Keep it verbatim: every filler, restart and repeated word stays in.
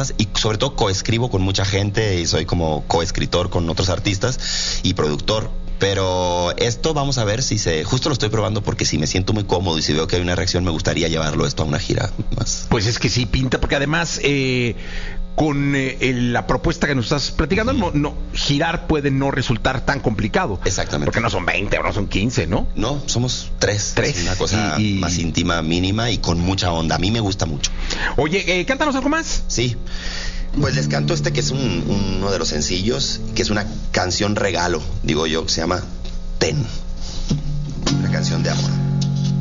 artistas y sobre todo coescribo con mucha gente y soy como coescritor con otros artistas y productor. Pero esto vamos a ver si se... Justo lo estoy probando porque si me siento muy cómodo y si veo que hay una reacción, me gustaría llevarlo esto a una gira más. Pues es que sí pinta, porque además eh, con eh, el, la propuesta que nos estás platicando, no, no, girar puede no resultar tan complicado. Exactamente. Porque no son veinte o no son quince, ¿no? No, somos tres. Tres. Es una cosa y, y... más íntima, mínima y con mucha onda. A mí me gusta mucho. Oye, eh, cántanos algo más. Sí. Pues les canto este que es un, uno de los sencillos, que es una canción regalo, digo yo, que se llama Ten. Una canción de amor.